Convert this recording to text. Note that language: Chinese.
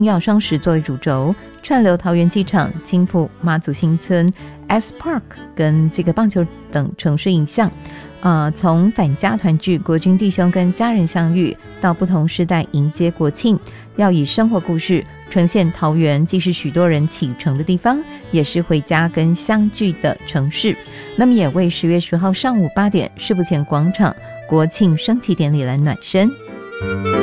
耀双十作为主轴，串流桃园机场、金埔、马祖新村、S Park 跟这个棒球等城市影像。从返家团聚、国军弟兄跟家人相遇，到不同世代迎接国庆，要以生活故事呈现桃园既是许多人启程的地方，也是回家跟相聚的城市。那么也为10月10号上午8点世府前广场国庆升旗典礼来暖身。